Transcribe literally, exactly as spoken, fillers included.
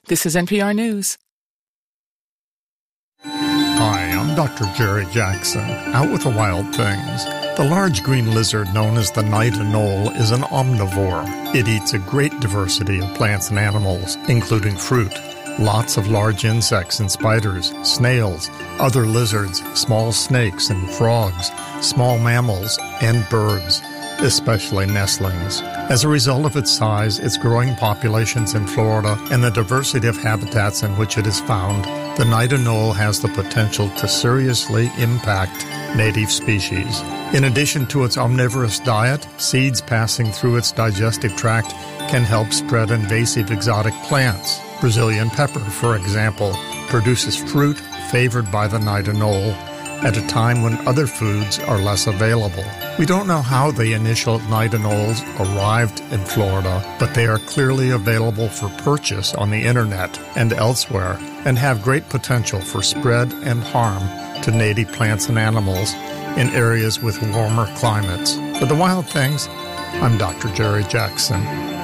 This is N P R News. Hi, I'm Doctor Jerry Jackson, out with the wild things. The large green lizard known as the night anole is an omnivore. It eats a great diversity of plants and animals, including fruit, lots of large insects and spiders, snails, other lizards, small snakes and frogs, small mammals, and birds, especially nestlings. As a result of its size, its growing populations in Florida, and the diversity of habitats in which it is found, the night anole has the potential to seriously impact native species. In addition to its omnivorous diet, seeds passing through its digestive tract can help spread invasive exotic plants. Brazilian pepper, for example, produces fruit favored by the night anole at a time when other foods are less available. We don't know how the initial night anoles arrived in Florida, but they are clearly available for purchase on the internet and elsewhere and have great potential for spread and harm to native plants and animals in areas with warmer climates. For the Wild Things, I'm Doctor Jerry Jackson.